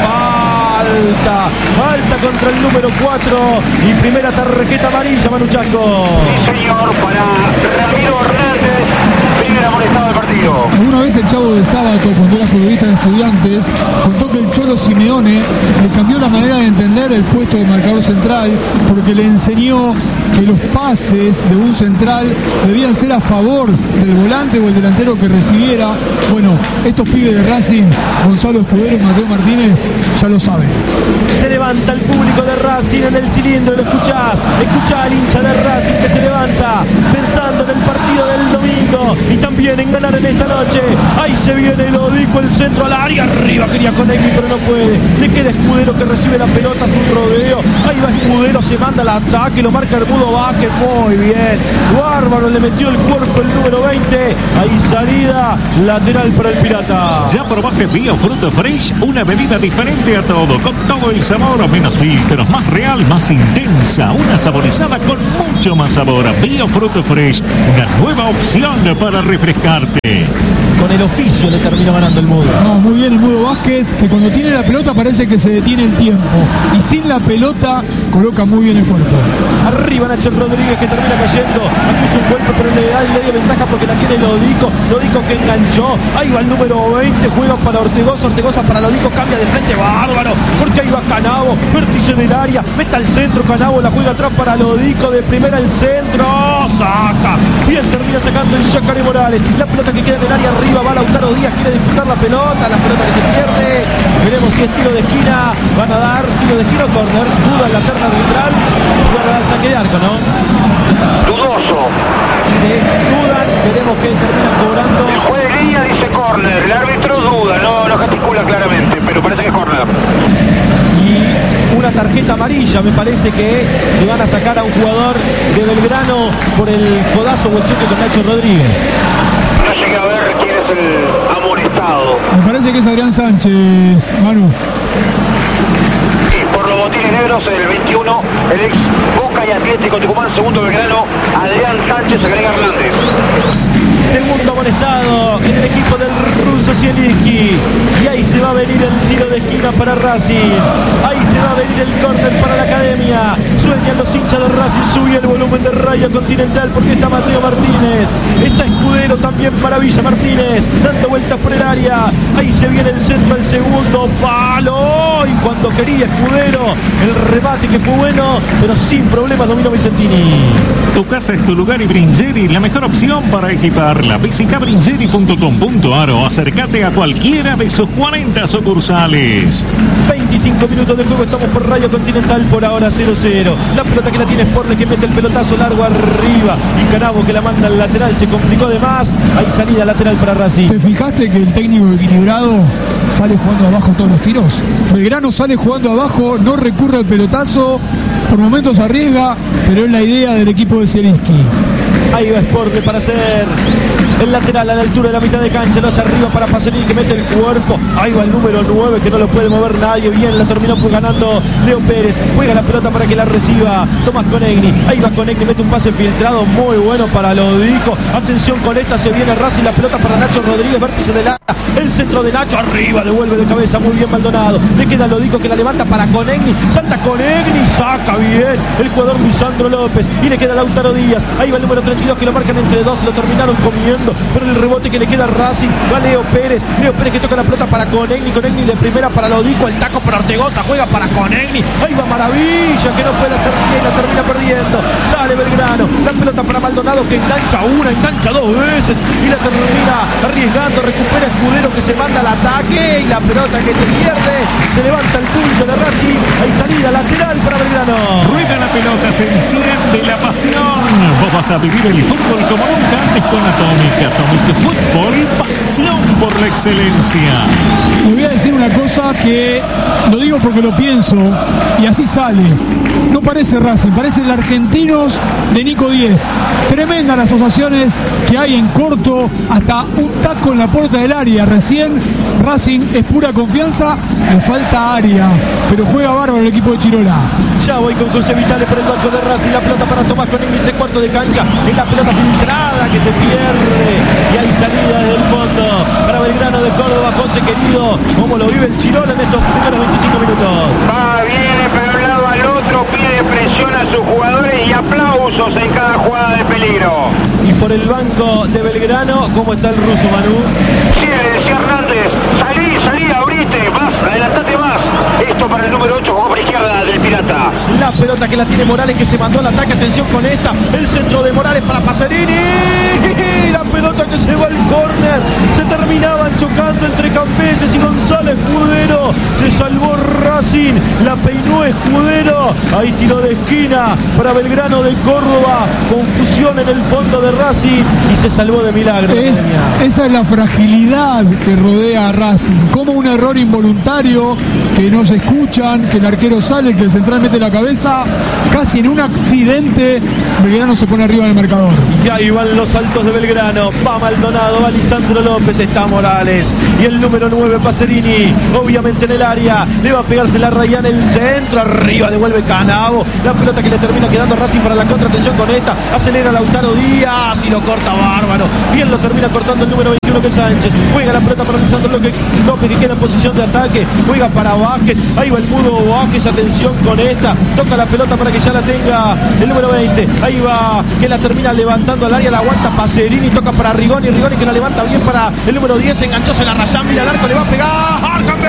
falta contra el número 4 y primera tarjeta amarilla, Manu Chasco. Sí, señor, para Ramiro Hernández, primer amonestado del partido. Alguna vez el Chavo de Sábato, cuando era futbolista de Estudiantes, contó que el Cholo Simeone le cambió la manera de entender el puesto de marcador central, porque le enseñó que los pases de un central debían ser a favor del volante o el delantero que recibiera. Bueno, estos pibes de Racing, Gonzalo Escudero y Mateo Martínez, ya lo saben. Se levanta el público de Racing en el cilindro, lo escuchás, escuchá al hincha de Racing que se levanta pensando en el partido del domingo y también en ganar en esta noche. Ahí se viene el Odico, el centro al área, arriba quería con Emi pero no puede, le queda Escudero que recibe la pelota, es un rodeo, ahí va Escudero, se manda el ataque, lo marca Hermudo Vázquez, muy bien, bárbaro, le metió el cuerpo el número 20, ahí salida lateral para el Pirata. ¿Ya probaste Bio Fruto Fresh? Una bebida diferente a todo, con todo el sabor, menos filtros, más real, más intensa, una saborizada con mucho más sabor. Bio Fruto Fresh, una nueva opción para refrescarte. Con el oficio le terminó ganando el Mudo. No, muy bien el Mudo Vázquez, que cuando tiene la pelota parece que se detiene el tiempo, y sin la pelota coloca muy bien el cuerpo. Arriba Nacho Rodríguez, que termina cayendo, acusa un golpe pero le da ventaja porque la tiene Lodico que enganchó, ahí va el número 20, juega para Ortegoza para Lodico, cambia de frente, bárbaro, porque ahí va Canavo, vértice del área, meta al centro, Canavo la juega atrás para Lodico, de primera el centro, saca, bien, termina sacando el Yacaré Morales, la pelota que queda en el área, arriba va Lautaro Díaz, quiere disputar la pelota que se pierde, veremos si es tiro de esquina, van a dar tiro de esquina o córner, duda en la terna arbitral, y van a dar saque de arco, ¿no? Dudoso. Sí, dudan, veremos que terminan cobrando. El juez de línea dice córner, el árbitro duda, no gesticula claramente, pero parece que es córner. Y una tarjeta amarilla, me parece que le van a sacar a un jugador de Belgrano por el codazo o el choque con Nacho Rodríguez. No llegué a ver quién es el amonestado. Me parece que es Adrián Sánchez, Manu. Y por los botines negros, el 21, el ex Boca y Atlético Tucumán, segundo Belgrano, Adrián Sánchez, agrega Hernández. Segundo amonestado en el equipo del ruso Zielinski. Y ahí se va a venir el tiro de esquina para Racing. Ahí se va a venir el córner para la academia. Sueñan los hinchas de Racing. Sube el volumen de Radio Continental porque está Mateo Martínez. Está Escudero también, maravilla Martínez. Dando vueltas por el área. Ahí se viene el centro al segundo palo. Y cuando quería Escudero, el remate que fue bueno, pero sin problemas dominó Vicentini. Tu casa es tu lugar y Bringeri, la mejor opción para equiparla. Visita bringeri.com.ar o acércate a cualquiera de sus 40 sucursales. 25 minutos de juego, estamos por Radio Continental, por ahora 0-0. La pelota que la tiene Sporle, que mete el pelotazo largo arriba. Y Canavo que la manda al lateral, se complicó de más. Hay salida lateral para Racing. ¿Te fijaste que el técnico equilibrado sale jugando abajo todos los tiros? Belgrano sale jugando abajo, no recurre al pelotazo, por momentos arriesga, pero es la idea del equipo de Zielinski. Ahí va Sporle para hacer El lateral a la altura de la mitad de cancha, lo hace arriba para Pacerini que mete el cuerpo. Ahí va el número 9 que no lo puede mover nadie. Bien, la terminó ganando Leo Pérez. Juega la pelota para que la reciba Tomás Conegni. Ahí va Conegni, mete un pase filtrado muy bueno para Lodico. Atención con esta, se viene Racing, la pelota para Nacho Rodríguez, vértice de la... El centro de Nacho, arriba, devuelve de cabeza, muy bien Maldonado. Le queda Lodico que la levanta para Conegni. Salta Conegni, saca bien el jugador Lisandro López. Y le queda Lautaro Díaz. Ahí va el número 32 que lo marcan entre dos. Lo terminaron comiendo. Pero el rebote que le queda a Racing va Leo Pérez. Leo Pérez que toca la pelota para Conegni. Conegni de primera para Lodico. El taco para Ortegoza. Juega para Conegni. Ahí va Maravilla que no puede hacer pie y la termina perdiendo. Sale Belgrano. La pelota para Maldonado que engancha una, engancha dos veces. Y la termina arriesgando. Recupera Escudero que se manda al ataque. Y la pelota que se pierde. Se levanta el punto de Racing. Hay salida lateral para Belgrano. Rueda la pelota, se enciende la pasión. Vos vas a vivir el fútbol como nunca antes con Atomic. Atomic Fútbol, pasión por la excelencia. Le voy a decir una cosa que lo digo porque lo pienso y así sale. No parece Racing, parece el Argentinos de Nico 10. Tremendas las asociaciones que hay en corto, hasta un taco en la puerta del área. Recién Racing es pura confianza, le falta área, pero juega bárbaro el equipo de Chirola. Ya voy con José Vitale por el banco de Racing. La pelota para Tomás Conegni, 3/4 de cancha. Es la pelota filtrada que se pierde. Y hay salida desde el fondo para Belgrano de Córdoba. José querido, ¿cómo lo vive el Chirola en estos primeros 25 minutos? Va, viene, pero un lado al otro, pide presión a sus jugadores y aplausos en cada jugada de peligro. Y por el banco de Belgrano, ¿cómo está el ruso, Manu? Sí, decía Hernández, salí, abrite, más, adelantate más. Esto para el número 8, jugó por izquierda del Pirata. La pelota que la tiene Morales que se mandó al ataque, atención con esta, el centro de Morales para Pacerini. La pelota que se va al córner, se terminaban chocando entre Cambeses y González Escudero. Se salvó Racing, la peinó Escudero. Ahí tiró de esquina para Belgrano de Córdoba. Confusión en el fondo de Racing y se salvó de milagro. Esa es la fragilidad que rodea a Racing. Como un error involuntario, que no se escuchan, que el arquero sale, que el central mete la cabeza. Casi en un accidente, Belgrano se pone arriba en el marcador. Y ahí van los saltos de Belgrano. Va Maldonado, va Lisandro López, está Morales. Y el número 9, Pacerini. Obviamente en el área. Le va a pegarse la raya en el centro. Arriba devuelve Canavo. La pelota que le termina quedando a Racing para la contra. Atención con esta. Acelera Lautaro Díaz y lo corta bárbaro. Bien lo termina cortando el número 21 que es Sánchez. Juega la pelota para Lisandro López que queda en posición de ataque. Juega para Vázquez. Ahí va el mudo Vázquez. Atención con esta. Toca la pelota para que ya la tenga el número 20. Ahí va que la termina levantando al área. La aguanta Pacerini. Toca para Rigoni. Rigoni que la levanta bien para el número 10. Enganchóse la Rayán. Mira el arco. Le va a pegar.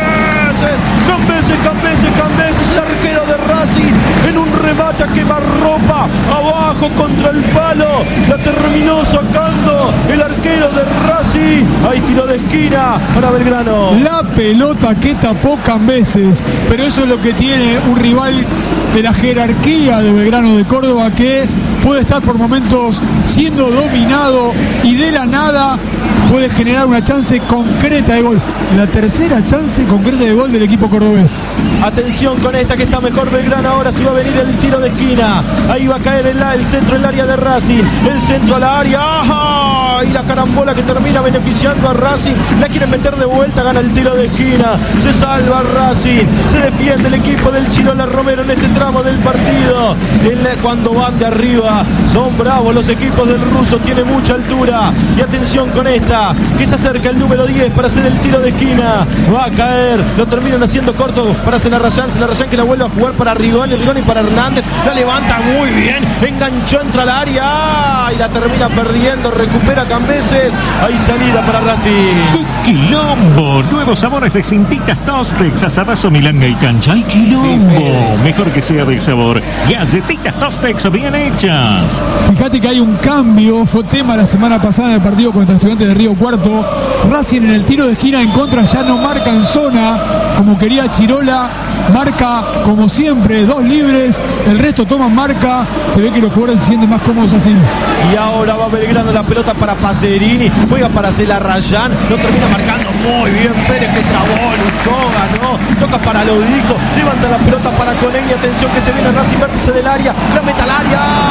Cambeses. El arquero de Racing en un remate a quemarropa. Abajo contra el palo. La terminó sacando el arquero de Racing. Ahí tiró de esquina para Belgrano. La pelota que tapó Cambeses. Pero eso es lo que tiene un rival de la jerarquía de Belgrano de Córdoba, que puede estar por momentos siendo dominado y de la nada puede generar una chance concreta de gol. La tercera chance concreta de gol del equipo cordobés. Atención con esta que está mejor Belgrano. Ahora sí va a venir el tiro de esquina. Ahí va a caer el centro del área de Racing. El centro a la área. ¡Ajá! Y la carambola que termina beneficiando a Racing. La quieren meter de vuelta. Gana el tiro de esquina. Se salva Racing. Se defiende el equipo del Chirola Romero en este tramo del partido. Cuando van de arriba son bravos los equipos del ruso. Tiene mucha altura. Y atención con esta que se acerca el número 10 para hacer el tiro de esquina. Va a caer. Lo terminan haciendo corto para Celarrayán que la vuelve a jugar para Rigoni para Hernández. La levanta muy bien. Enganchó, entra al área y la termina perdiendo. Recupera Cambeses. Hay salida para Racing. ¡Qué quilombo! Nuevos sabores de Cintitas Tostex, asadazo, milanga y cancha. ¡Ay, quilombo! Sí, mejor que sea de sabor. Galletitas Tostex bien hechas. Fíjate que hay un cambio. Fue tema la semana pasada en el partido contra Estudiantes de Río Cuarto. Racing en el tiro de esquina en contra ya no marca en zona como quería Chirola. Marca como siempre, 2 libres. El resto toman marca. Se ve que los jugadores se sienten más cómodos así. Y ahora va Belgrano, la pelota para Pacerini. Juega para Celarrayán. Lo termina marcando muy bien Pérez, que trabó, luchó, ganó. Toca para Lodico. Levanta la pelota para Conegni. Atención que se viene Racing, vértice del área. La meta al área.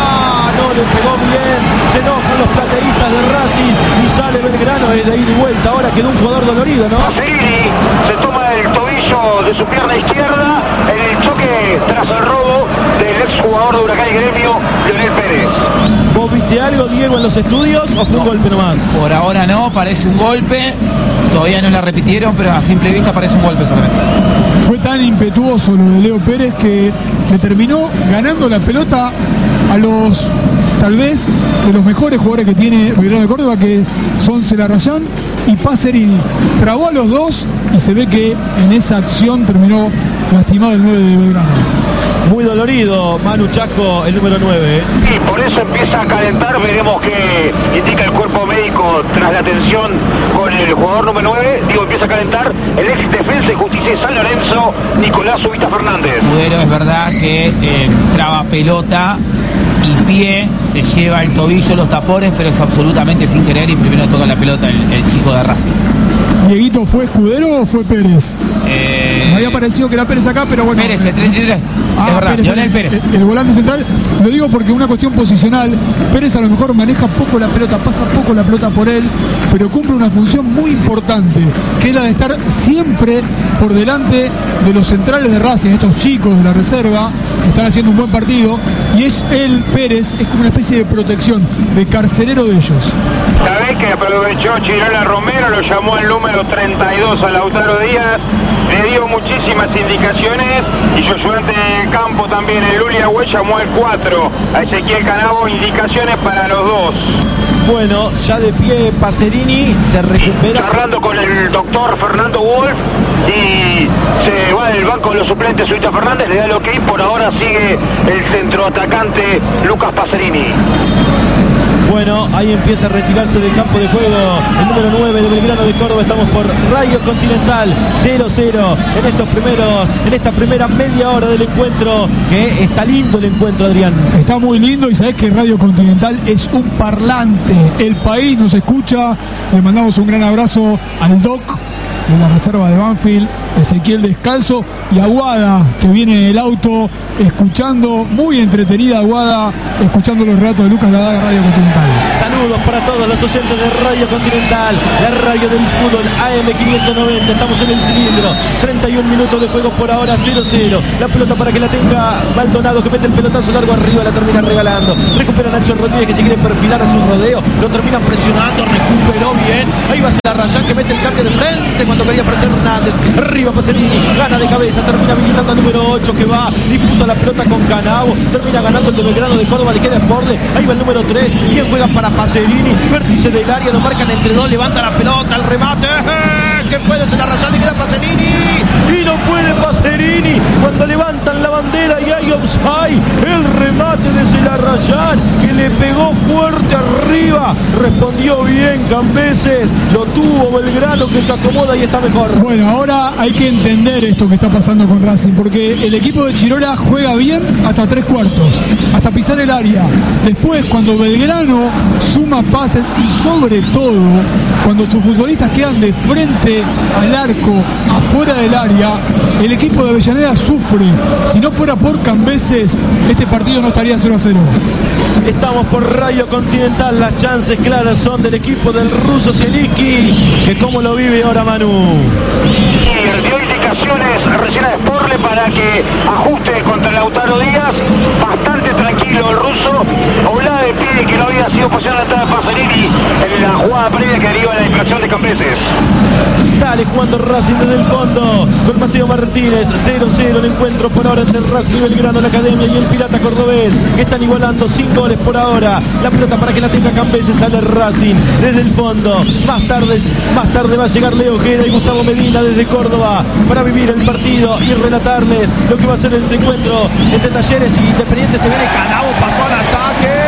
no le pegó bien. Se enojan los plateístas de Racing y sale Belgrano de ida y vuelta. Ahora quedó un jugador dolorido, ¿no? Passerini se toma el tobillo de su pierna izquierda en el choque tras el robo del exjugador de Huracán y Gremio, Leonel Pérez. ¿Vos viste algo, Diego, en los estudios o fue un golpe nomás? Por ahora no, parece un golpe. Todavía no la repitieron, pero a simple vista parece un golpe solamente. Fue tan impetuoso lo de Leo Pérez que le terminó ganando la pelota a los, tal vez, de los mejores jugadores que tiene Belgrano de Córdoba, que son Celarrayán y Passerini. Trabó a los dos y se ve que en esa acción terminó lastimado el 9 de Belgrano. Muy dolorido Manu Chasco, el número 9. Y por eso empieza a calentar, veremos qué indica el cuerpo médico tras la atención con el jugador número 9. Digo, empieza a calentar el ex defensa y justicia de San Lorenzo, Nicolás Ubita Fernández. Escudero, es verdad que traba pelota y pie, se lleva el tobillo, los tapones, pero es absolutamente sin querer y primero toca la pelota el chico de Racing. Dieguito, ¿fue Escudero o fue Pérez? Me había parecido que era Pérez acá, pero bueno. Pérez, el 33. Es verdad, Leonel Pérez. El volante central, lo digo porque una cuestión posicional. Pérez a lo mejor maneja poco la pelota, pasa poco la pelota por él, pero cumple una función muy importante, que es la de estar siempre por delante de los centrales de Racing, estos chicos de la reserva, que están haciendo un buen partido, y es él, Pérez, es como una especie de protección, de carcelero de ellos. La vez que aprovechó Chirola Romero, lo llamó al número 32 a Lautaro Díaz, le dio muchísimas indicaciones y su ayudante en el campo también, el Luli Agüey, llamó al 4 a Ezequiel Canavo, indicaciones para los dos. Bueno, ya de pie Passerini se recupera. Charlando con el doctor Fernando Wolf y se va del banco de los suplentes Ubita Fernández, le da el ok, por ahora sigue el centroatacante Lucas Passerini. Bueno, ahí empieza a retirarse del campo de juego el número 9 de Belgrano de Córdoba. Estamos por Radio Continental 0-0 en esta primera media hora del encuentro, que está lindo el encuentro, Adrián. Está muy lindo y sabés que Radio Continental es un parlante. El país nos escucha. Le mandamos un gran abrazo al Doc de la reserva de Banfield, Ezequiel Descalzo, y Aguada, que viene en el auto escuchando, muy entretenida Aguada, escuchando los relatos de Lucas Ladaga, Radio Continental. Saludos para todos los oyentes de Radio Continental, la radio del fútbol AM590. Estamos en el cilindro, 31 minutos de juego por ahora, 0-0. La pelota para que la tenga Maldonado, que mete el pelotazo largo arriba, la termina regalando. Recupera Nacho Rodríguez, que se quiere perfilar a su rodeo, lo termina presionando, recuperó bien. Ahí va Celarrayán, que mete el cambio de frente cuando quería aparecer Hernández. Arriba Passerini, gana de cabeza, termina habilitando al número 8, que va, disputa la pelota con Canavo, termina ganando el de Belgrano de Córdoba, le queda en borde. Ahí va el número 3, bien juega para Passerini, vértice del área, lo marcan entre dos, levanta la pelota, el remate, que fue de Celarrayán, le queda Passerini, y no puede Passerini, cuando levantan la bandera y hay offside, el remate de Celarrayán, que le pegó fuerte arriba, respondió bien Cambeses, lo tuvo Belgrano, que se acomoda y está mejor. Bueno, ahora hay que entender esto que está pasando con Racing, porque el equipo de Chirola juega bien hasta 3/4, hasta pisar el área. Después, cuando Belgrano suma pases y sobre todo cuando sus futbolistas quedan de frente al arco, afuera del área, el equipo de Avellaneda sufre. Si no fuera por Cambeses, este partido no estaría 0-0. Estamos por Radio Continental, las chances claras son del equipo del ruso Zielinski, que cómo lo vive ahora Manu. Y dio indicaciones recién a Sporle para que ajuste contra Lautaro Díaz, bastante tranquilo el ruso. Oblada de pie, que no había sido posición la entrada de Passerini en la jugada previa que deriva la infracción de Cambeses. Sale jugando Racing desde el fondo con Mateo Martínez. 0-0 el encuentro por ahora entre Racing y Belgrano, la Academia y el Pirata Cordobés, que están igualando sin goles por ahora. La pelota para que la tenga Cambeses, sale Racing desde el fondo. Más tarde va a llegar Leo Ojeda y Gustavo Medina desde Córdoba para vivir el partido y relatarles lo que va a ser el encuentro entre Talleres y Independiente. Se viene Canavo, pasó al ataque.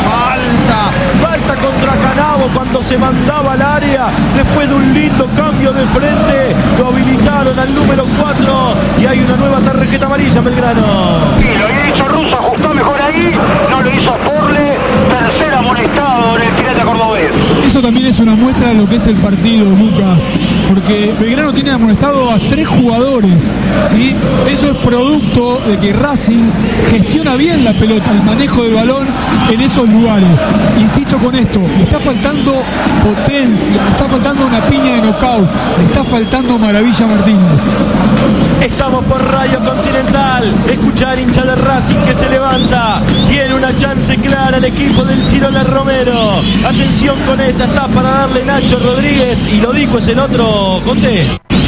Falta contra Canavo cuando se mandaba al área. Después de un lindo cambio de frente, lo habilitaron al número 4 y hay una nueva tarjeta amarilla Belgrano. Sí, lo había dicho Russo, ajustó mejor ahí, no lo hizo Sporle, tercer amonestado en el Pirata Cordobés. eso también es una muestra de lo que es el partido, Lucas, porque Belgrano tiene amonestado a 3 jugadores, ¿sí? Eso es producto de que Racing gestiona bien la pelota, el manejo del balón en esos lugares. Insisto con esto, le está faltando potencia, le está faltando una piña de knockout, le está faltando Maravilla Martínez. Estamos por Radio Continental. Escuchar hincha de Racing que se levanta. Tiene una chance clara el equipo del Chirola Romero. Atención con esta, está para darle Nacho Rodríguez. Y lo dijo es el otro, José.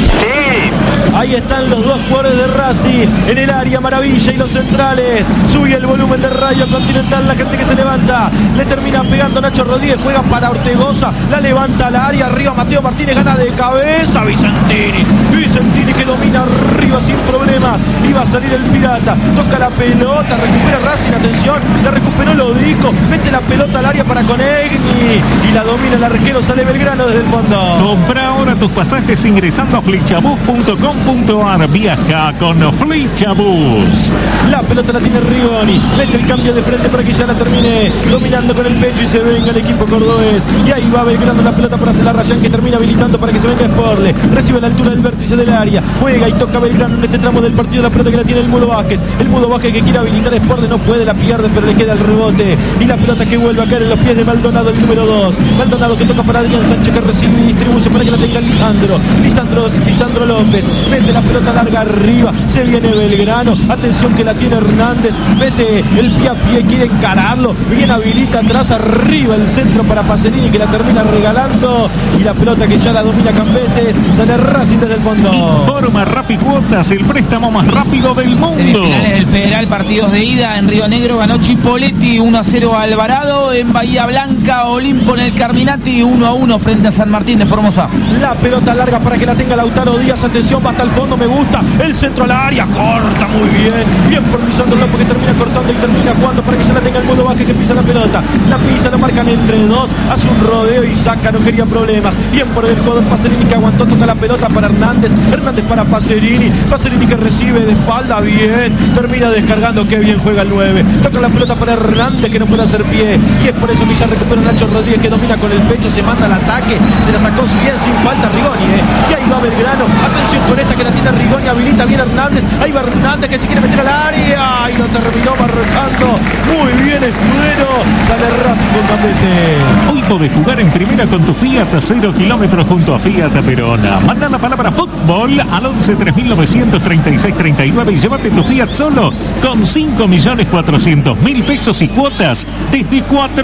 Ahí están los dos jugadores de Racing en el área, Maravilla y los centrales. Sube el volumen de Radio Continental, la gente que se levanta. Le termina pegando Nacho Rodríguez, juega para Ortegoza, la levanta al área, arriba Mateo Martínez, gana de cabeza Vicentini que domina arriba sin problemas. Iba a salir el Pirata, toca la pelota, recupera Racing, atención, la recuperó Lodico, mete la pelota al área para Conegni y la domina el arquero, sale Belgrano desde el fondo. Compra ahora tus pasajes ingresando a flechabus.com.ar. Viaja con Flechabus. La pelota la tiene Rigoni, mete el cambio de frente para que ya la termine dominando con el pecho y se venga el equipo cordobés. Y ahí va Belgrano la pelota para hacer la Rayán, que termina habilitando para que se venga Sporle. Recibe a la altura del vértice del área, juega y toca Belgrano en este tramo del partido. La pelota que la tiene el Mudo Vázquez, que quiere habilitar a Sporle, no puede, la pierde, pero le queda el rebote. Y la pelota que vuelve a caer en los pies de Maldonado, el número 2. Maldonado que toca para Adrián Sánchez, que recibe y distribuye para que la tenga Lisandro López. Mete la pelota larga arriba, se viene Belgrano, atención que la tiene Hernández, mete el pie a pie, quiere encararlo, bien habilita atrás, arriba el centro para Pacerini, que la termina regalando, y la pelota que ya la domina Cambeses, sale Racing desde el fondo. Informa Rapicuotas, el préstamo más rápido del mundo. Semifinales del Federal, partidos de ida. En Río Negro ganó Chipoletti 1-0 a Alvarado. En Bahía Blanca, Olimpo en el Carminati 1-1 frente a San Martín de Formosa. La pelota larga para que la tenga Lautaro Díaz, atención, va hasta el fondo, me gusta, el centro al área, corta muy bien por Lisandro López, que termina cortando y termina jugando para que ya la tenga el Mudo Vázquez, que pisa la pelota, la pisa, la marcan entre dos, hace un rodeo y saca, no quería problemas. Bien por el jugador Pacerini, que aguantó, toca la pelota para Hernández para Pacerini que recibe de espalda, bien, termina descargando, qué bien juega el 9, toca la pelota para Hernández, que no puede hacer pie, y es por eso que ya recupera Nacho Rodríguez, que domina con el pecho, se manda al ataque, se la sacó bien sin falta Rigoni, y ahí va Belgrano, atención con esta que la tiene Rigoni, habilita bien Hernández, ahí va Hernández que se quiere meter al área, y lo terminó marcando, muy bien Escudero, sale Racing con Cambeses. Hoy podés jugar en primera con tu Fiat a 0 kilómetros junto a Fiat Verona. Manda la palabra fútbol al 11 3936 39 y llévate tu Fiat solo con 5.400.000 pesos y cuotas desde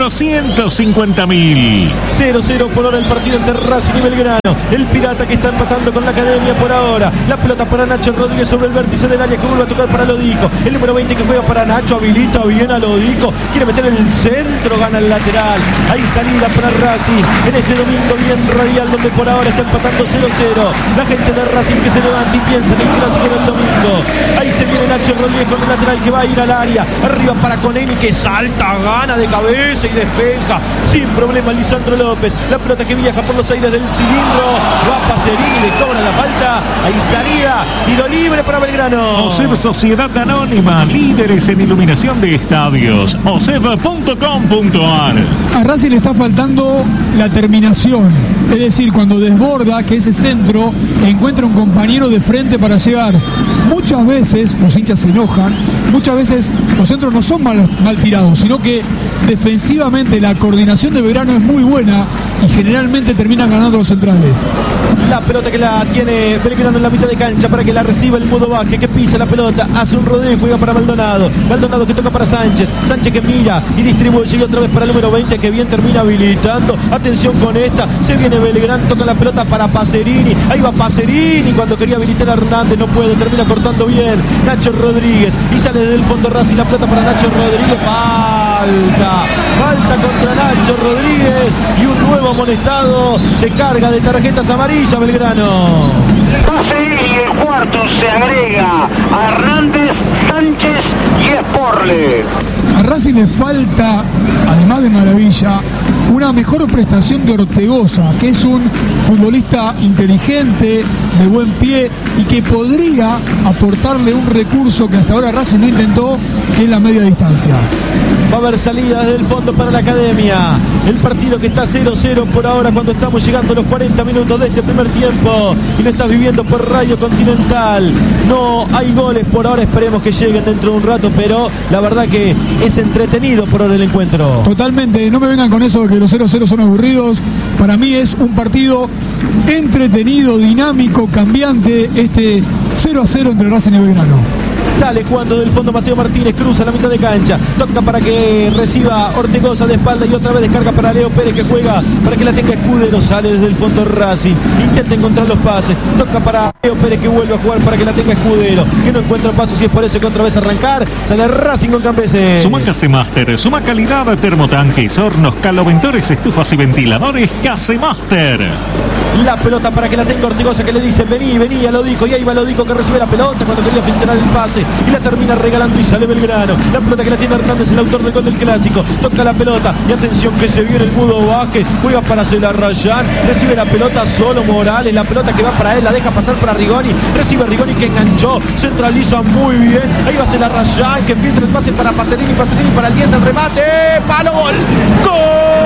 450.000. 0-0 por hora el partido entre Racing y Belgrano. El Pirata que está empatando con la Academia por ahora. La pelota para Nacho Rodríguez sobre el vértice del área, que vuelve a tocar para Lodico. El número 20 que juega para Nacho, habilita bien a Lodico. Quiere meter el centro, gana el lateral. Ahí salida para Racing en este domingo bien radial, donde por ahora está empatando 0-0. La gente de Racing que se levanta y piensa en el clásico del domingo. Ahí se viene Nacho Rodríguez con el lateral que va a ir al área. Arriba para Coneni, que salta, gana de cabeza y despeja sin problema Lisandro López. La pelota que viaja por los aires del cilindro. Va Pacerini, le cobra la falta. Ahí salida, tiro libre para Belgrano. OSEB Sociedad Anónima, líderes en iluminación de estadios. OSEB.com.ar. A Racing le está faltando la terminación, es decir, cuando desborda, que ese centro encuentra un compañero de frente para llegar. Muchas veces los hinchas se enojan, muchas veces los centros no son mal tirados, sino que defensivamente la coordinación de Belgrano es muy buena y generalmente terminan ganando los centrales. La pelota que la tiene Belgrano en la mitad de cancha para que la reciba el Mudo Vázquez, que pisa la pelota, hace un rodeo y juega para Maldonado que toca para Sánchez que mira y distribuye, y otra vez para el número 20, que bien termina habilitando. Atención con esta, se viene Belgrano, toca la pelota para Pacerini, ahí va Pacerini cuando quería habilitar a Hernández, no puede, termina cortando bien Nacho Rodríguez y sale desde el fondo Racing, la pelota para Nacho Rodríguez, falta contra Nacho Rodríguez y un nuevo amonestado, se carga de tarjetas amarillas Belgrano. Pacerini, el cuarto, se agrega a Hernández, Sánchez y Sporle. A Racing le falta, además de Maravilla, una mejor prestación de Ortegoza, que es un futbolista inteligente, de buen pie y que podría aportarle un recurso que hasta ahora Racing no intentó, que es la media distancia. Va a haber salidas del fondo para la Academia. El partido que está 0-0 por ahora cuando estamos llegando a los 40 minutos de este primer tiempo. Y lo estás viviendo por Radio Continental. No hay goles por ahora, esperemos que lleguen dentro de un rato, pero la verdad que es entretenido por ahora el encuentro. Totalmente, no me vengan con eso de que los 0-0 son aburridos. Para mí es un partido entretenido, dinámico, cambiante, este 0-0 entre Racing y Belgrano. Sale jugando del fondo Mateo Martínez, cruza la mitad de cancha, toca para que reciba Ortegoza de espalda y otra vez descarga para Leo Pérez, que juega para que la tenga Escudero. Sale desde el fondo Racing, intenta encontrar los pases, toca para Leo Pérez, que vuelve a jugar para que la tenga Escudero, que no encuentra pasos y es por eso que otra vez arrancar. Sale Racing con Cambeses. Suma Casemaster, suma calidad, termotanques, hornos, caloventores, estufas y ventiladores. Casemaster. La pelota para que la tenga Ortegoza, que le dice vení, vení a Lodico, y ahí va Lodico, que recibe la pelota cuando quería filtrar el pase y la termina regalando y sale Belgrano. La pelota que la tiene Hernández, el autor del gol del clásico, toca la pelota y atención que se viene el Mudo Vázquez, juega para Celarrayán, recibe la pelota solo Morales, la pelota que va para él, la deja pasar para Rigoni, recibe Rigoni que enganchó, centraliza muy bien, ahí va Celarrayán que filtra el pase para Pacerini para el 10, el remate, palo, gol, ¡gol!